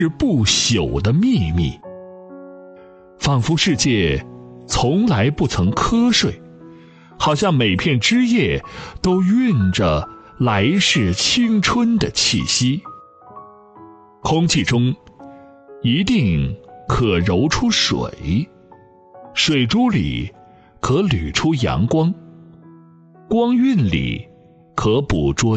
不朽的秘密。仿佛世界从来不曾瞌睡，好像每片枝叶都蕴着来世青春的气息。空气中一定可揉出水，水珠里可捋出阳光，光晕里可捕捉